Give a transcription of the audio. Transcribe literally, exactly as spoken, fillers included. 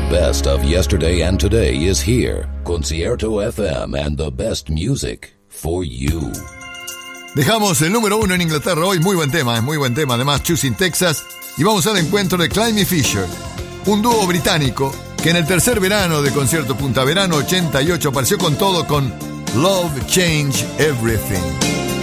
best of yesterday and today is here. Concierto F M and the best music for you. Dejamos el número uno en Inglaterra hoy. Muy buen tema, es muy buen tema. Además, Choosing Texas. Y vamos al encuentro de Climby Fisher, un dúo británico que en el tercer verano de Concierto Punta Verano ochenta y ocho apareció con todo con Love Changed Everything.